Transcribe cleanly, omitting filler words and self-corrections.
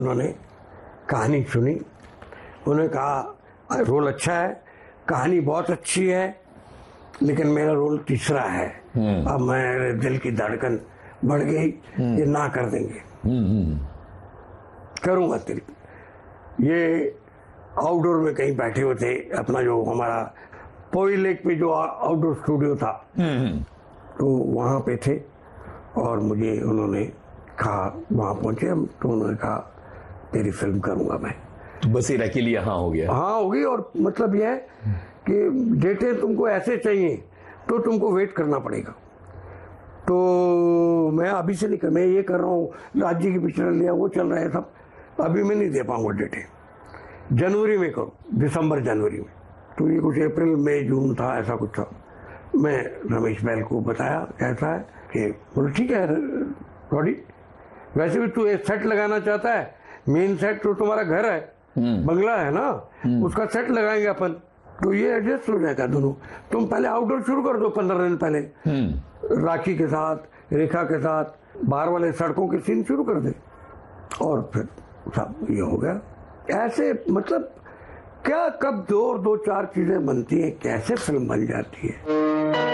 उन्होंने कहानी सुनी, उन्होंने कहा रोल अच्छा है, कहानी बहुत अच्छी है, लेकिन मेरा रोल तीसरा है। अब मेरे दिल की धड़कन बढ़ गई, ये ना कर देंगे। करूंगा तेरी। ये आउटडोर में कहीं बैठे हुए थे, अपना जो हमारा पोई लेक पे जो आउटडोर स्टूडियो था, तो वहां पे थे और मुझे उन्होंने कहा, वहां पहुंचे हम, तो उन्होंने कहा तेरी फिल्म करूंगा मैं। तो बस ये अकेली हाँ हो गया? हाँ हो गई। और मतलब यह है कि डेटें तुमको ऐसे चाहिए तो तुमको वेट करना पड़ेगा। तो मैं अभी से नहीं कर, मैं ये कर रहा हूँ, राज्य की पिक्चर लिया, वो चल रहा है सब, अभी मैं नहीं दे पाऊंगा डेटें। जनवरी में करो, दिसंबर जनवरी में। तो ये कुछ अप्रैल मई जून था, ऐसा कुछ था। मैं रमेश बैल को बताया कैसा है, कि बोले ठीक है रॉडी, वैसे भी तू एक सेट लगाना चाहता है, मेन सेट तो तुम्हारा घर है, बंगला है ना, उसका सेट लगाएंगे अपन, तो ये एडजस्ट हो जाएगा दोनों। तुम पहले आउटडोर शुरू कर दो 15 दिन पहले, राखी के साथ, रेखा के साथ, बाहर वाले सड़कों के सीन शुरू कर दे, और फिर सब ये हो गया। ऐसे मतलब क्या, कब दो चार चीजें बनती हैं, कैसे फिल्म बन जाती है।